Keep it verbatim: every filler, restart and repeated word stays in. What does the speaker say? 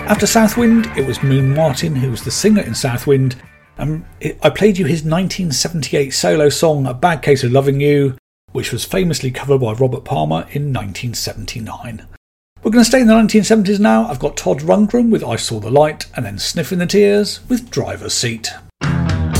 After Southwind, it was Moon Martin who was the singer in Southwind, and I played you his nineteen seventy-eight solo song A Bad Case of Loving You, which was famously covered by Robert Palmer in nineteen seventy-nine. We're going to stay in the nineteen seventies now. I've got Todd Rundgren with I Saw the Light, and then Sniffing the Tears with Driver's Seat.